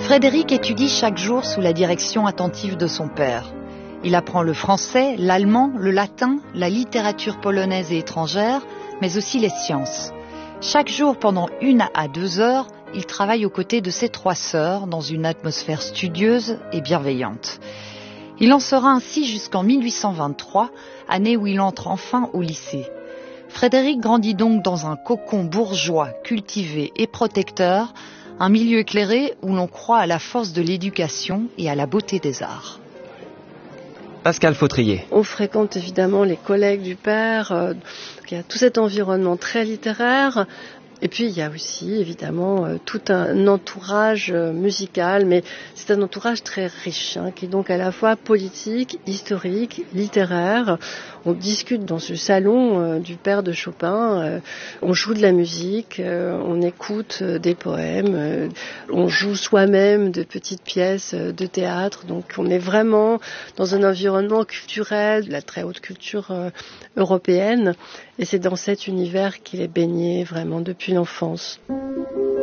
Frédéric étudie chaque jour sous la direction attentive de son père. Il apprend le français, l'allemand, le latin, la littérature polonaise et étrangère, mais aussi les sciences. Chaque jour, pendant 1 à 2 heures, il travaille aux côtés de ses 3 sœurs dans une atmosphère studieuse et bienveillante. Il en sera ainsi jusqu'en 1823, année où il entre enfin au lycée. Frédéric grandit donc dans un cocon bourgeois, cultivé et protecteur, un milieu éclairé où l'on croit à la force de l'éducation et à la beauté des arts. Pascal Fautrier. On fréquente évidemment les collègues du père, il y a tout cet environnement très littéraire. Et puis il y a aussi évidemment tout un entourage musical, mais c'est un entourage très riche, qui est donc à la fois politique, historique, littéraire. On discute dans ce salon du père de Chopin, on joue de la musique, on écoute des poèmes, on joue soi-même de petites pièces de théâtre. Donc on est vraiment dans un environnement culturel, de la très haute culture européenne. Et c'est dans cet univers qu'il est baigné vraiment depuis l'enfance.